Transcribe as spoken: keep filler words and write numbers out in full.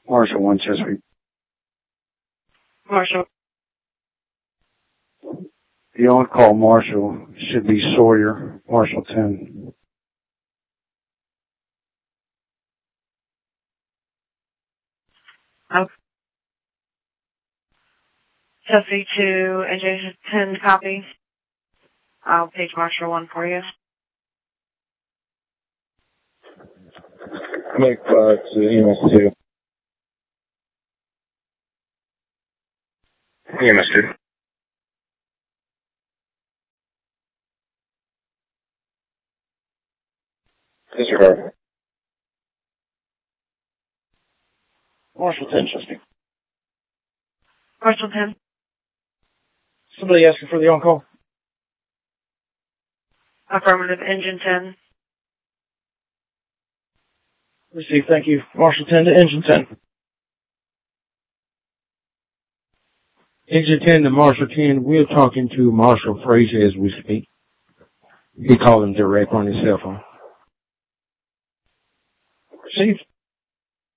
Marshall one Chesapeake. Marshall. The on-call Marshal should be Sawyer, Marshall ten. Oh. Chesapeake two, Engine ten, copy. I'll page Marshall one for you. Make uh, to E M S two. E M S two. Disregard. Marshall ten, Chesapeake. Marshall ten. Somebody asking for the on-call? Affirmative, Engine ten. Receive, thank you. Marshall ten to Engine ten. Engine ten to Marshall ten, we're talking to Marshall Frazier as we speak. You can call him direct on his cell phone. Receive.